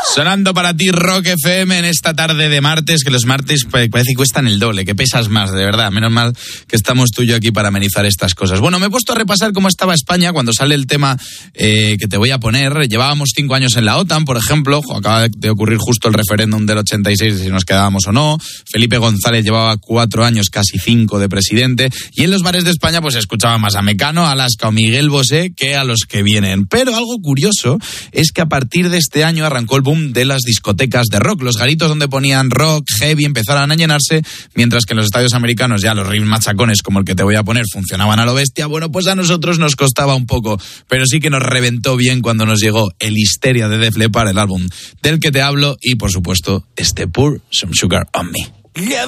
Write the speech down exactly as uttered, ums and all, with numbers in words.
Sonando para ti Rock F M en esta tarde de martes, que los martes parece que cuestan el doble, que pesas más, de verdad. Menos mal que estamos tú y yo aquí para amenizar estas cosas. Bueno, me he puesto a repasar cómo estaba España cuando sale el tema eh, que te voy a poner. Llevábamos cinco años en la OTAN, por ejemplo. Acaba de ocurrir justo el referéndum del ochenta y seis, de si nos quedábamos o no. Felipe González llevaba cuatro años, casi cinco, de presidente. Y en los bares de España pues se escuchaba más a Mecano, a Alaska o Miguel Bosé que a los que vienen. Pero algo curioso es que a partir de este año arrancó el boom de las discotecas de rock. Los garitos donde ponían rock, heavy, empezaron a llenarse, mientras que en los estadios americanos ya los ritmos machacones como el que te voy a poner funcionaban a lo bestia. Bueno, pues a nosotros nos costaba un poco, pero sí que nos reventó bien cuando nos llegó el Histeria de Def Leppard, el álbum del que te hablo, y por supuesto este Pour Some Sugar on Me.